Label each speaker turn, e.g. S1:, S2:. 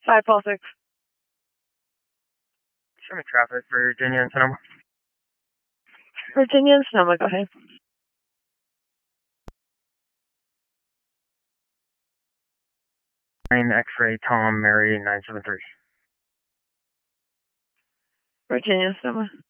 S1: 546.
S2: Show me traffic for Virginia and Sonoma.
S1: Virginia and Sonoma, go ahead.
S2: X-ray Tom Mary 973.
S1: Virginia and Sonoma.